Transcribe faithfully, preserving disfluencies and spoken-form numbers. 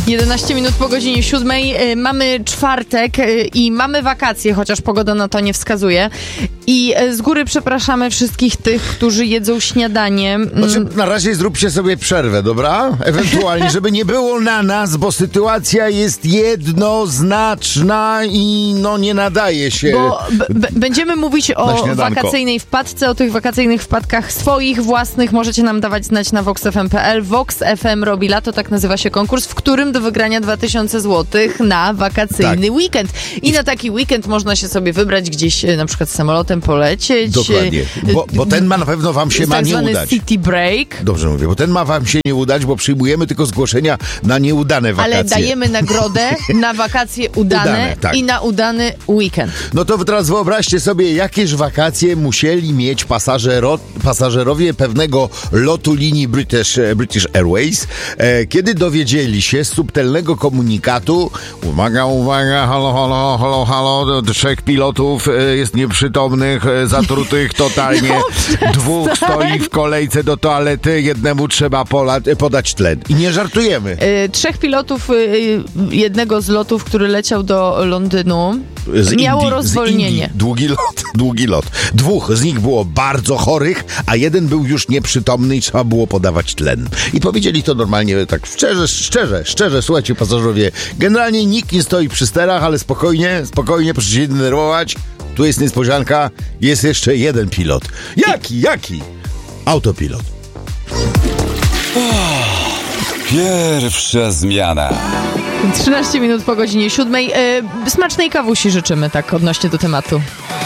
jedenaście minut po godzinie siódmej. Mamy czwartek i mamy wakacje, chociaż pogoda na to nie wskazuje. I z góry przepraszamy wszystkich tych, którzy jedzą śniadanie. Znaczy, na razie zróbcie sobie przerwę, dobra? Ewentualnie, żeby nie było na nas, bo sytuacja jest jednoznaczna i no nie nadaje się. Bo b- b- będziemy mówić o wakacyjnej wpadce, o tych wakacyjnych wpadkach swoich, własnych. Możecie nam dawać znać na vox f m kropka p l. Vox F M robi lato, tak nazywa się konkurs, w którym do wygrania dwa tysiące złotych na wakacyjny tak. weekend. I, I na taki weekend można się sobie wybrać gdzieś, na przykład samolotem polecieć. Dokładnie, bo, bo ten ma na pewno wam się ma tak nie zwany udać. City break. Dobrze mówię, bo ten ma wam się nie udać, bo przyjmujemy tylko zgłoszenia na nieudane wakacje. Ale dajemy nagrodę na wakacje udane, udane tak. i na udany weekend. No to teraz wyobraźcie sobie, jakież wakacje musieli mieć pasażero, pasażerowie pewnego lotu linii British, British Airways, e, kiedy dowiedzieli się z subtelnego komunikatu, uwaga, uwaga, halo, halo, halo, halo, trzech pilotów e, jest nieprzytomnych, e, zatrutych totalnie, no, dwóch stoi w kolejce do toalety, jednemu trzeba pola, e, podać tlen. I nie żartujemy. E, trzech pilotów e, jednego z lotów, który leciał do Londynu, z miało Indii, rozwolnienie. Z Indii. Długi lot, długi lot. Dwóch z nich było bardzo chorych, a jeden był już nieprzytomny i trzeba było podawać tlen. I powiedzieli to normalnie, tak szczerze, szczerze, szczerze, słuchajcie pasażerowie, generalnie nikt nie stoi przy sterach, ale spokojnie, spokojnie, proszę się nie denerwować. Tu jest niespodzianka, jest jeszcze jeden pilot. Jaki, jaki? Autopilot. Pierwsza zmiana. trzynaście minut po godzinie siódmej. Yy, smacznej kawusi życzymy, tak odnośnie do tematu.